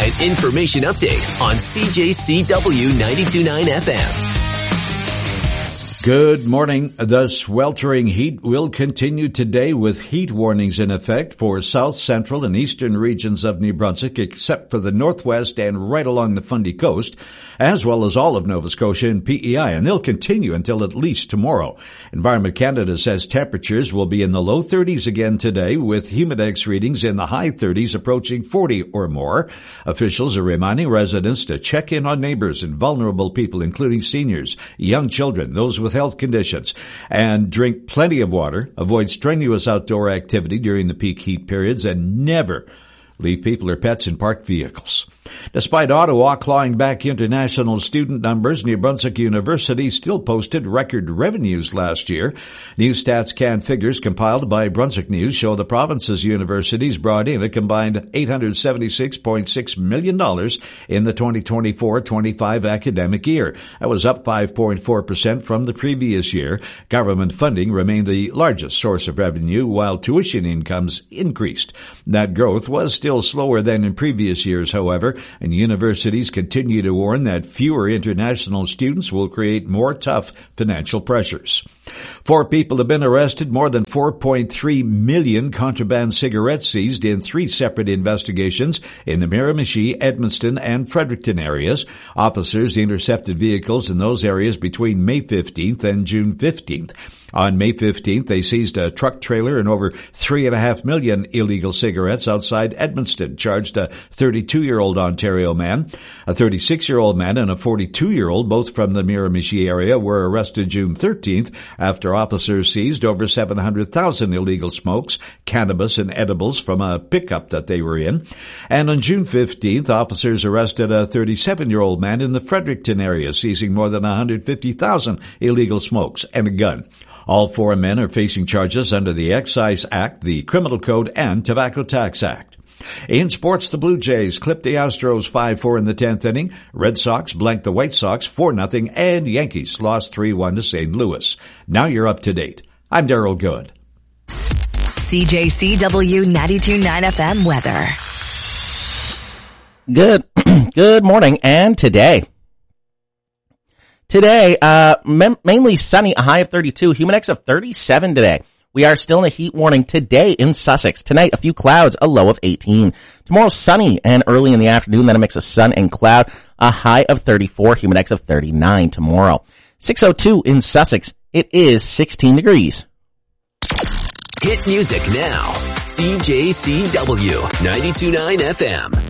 an information update on CJCW 92.9 FM. Good morning. The sweltering heat will continue today with heat warnings in effect for south, central, and eastern regions of New Brunswick, except for the northwest and right along the Fundy Coast, as well as all of Nova Scotia and PEI, and they'll continue until at least tomorrow. Environment Canada says temperatures will be in the low 30s again today, with humidex readings in the high 30s approaching 40 or more. Officials are reminding residents to check in on neighbors and vulnerable people, including seniors, young children, those with health conditions, and drink plenty of water. Avoid strenuous outdoor activity during the peak heat periods, and never leave people or pets in parked vehicles. Despite Ottawa clawing back international student numbers, New Brunswick University still posted record revenues last year. New Stats Can figures compiled by Brunswick News show the province's universities brought in a combined $876.6 million in the 2024-25 academic year. That was up 5.4% from the previous year. Government funding remained the largest source of revenue, while tuition incomes increased. That growth was still slower than in previous years, however, and universities continue to warn that fewer international students will create more tough financial pressures. 4 people have been arrested, more than 4.3 million contraband cigarettes seized in 3 separate investigations in the Miramichi, Edmundston, and Fredericton areas. Officers intercepted vehicles in those areas between May 15th and June 15th. On May 15th, they seized a truck trailer and over 3.5 million illegal cigarettes outside Edmundston, charged a 32-year-old Ontario man. A 36-year-old man and a 42-year-old, both from the Miramichi area, were arrested June 13th after officers seized over 700,000 illegal smokes, cannabis, and edibles from a pickup that they were in. And on June 15th, officers arrested a 37-year-old man in the Fredericton area, seizing more than 150,000 illegal smokes and a gun. All 4 men are facing charges under the Excise Act, the Criminal Code, and Tobacco Tax Act. In sports, the Blue Jays clipped the Astros 5-4 in the 10th inning. Red Sox blanked the White Sox 4-0, and Yankees lost 3-1 to St. Louis. Now you're up to date. I'm Daryl Good. CJCW 92.9 FM weather. Good morning, and today, mainly sunny, a high of 32, humidex of 37 today. We are still in a heat warning today in Sussex. Tonight, a few clouds, a low of 18. Tomorrow, sunny and early in the afternoon, then a mix of sun and cloud, a high of 34, humidex of 39 tomorrow. 6:02 in Sussex, it is 16 degrees. Hit music now. CJCW 92.9 FM.